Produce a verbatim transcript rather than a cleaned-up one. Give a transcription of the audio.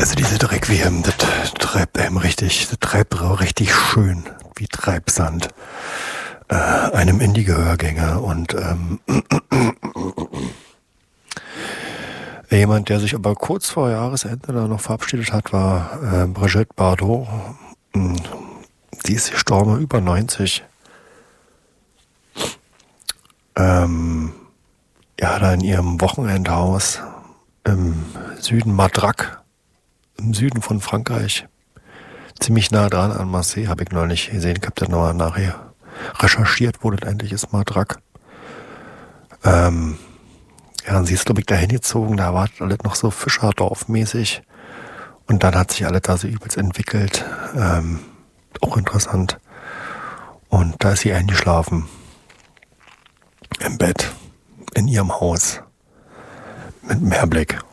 Also diese Requiem, das treibt einem richtig, das treibt auch richtig schön, wie Treibsand, äh, einem in die Gehörgänge. Und ähm, jemand, der sich aber kurz vor Jahresende da noch verabschiedet hat, war äh, Brigitte Bardot. Die ist gestorben, über neunzig. Ähm, ja, da in ihrem Wochenendhaus im Süden Madrac, im Süden von Frankreich, ziemlich nah dran an Marseille, habe ich noch nicht gesehen. Ich habe dann noch nachher recherchiert, wo das eigentlich ist, Madrac. Ähm, ja, und sie ist, glaube ich, da hingezogen, da war alles noch so Fischerdorf-mäßig. Und dann hat sich alles da so übelst entwickelt. Ähm, auch interessant. Und da ist sie eingeschlafen. Im Bett. In ihrem Haus. Mit Meerblick.